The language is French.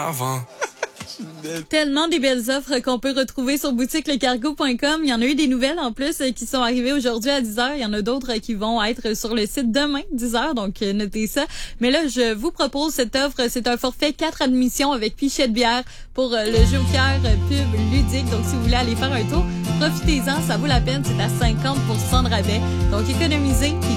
avant. Tellement des belles offres qu'on peut retrouver sur boutiquelecargo.com. Il y en a eu des nouvelles en plus qui sont arrivées aujourd'hui à 10h. Il y en a d'autres qui vont être sur le site demain 10h, donc notez ça. Mais là, je vous propose cette offre. C'est un forfait 4 admissions avec pichet de bière pour le Joker pub ludique. Donc si vous voulez aller faire un tour, profitez-en, ça vaut la peine. C'est à 50% de rabais. Donc économisez.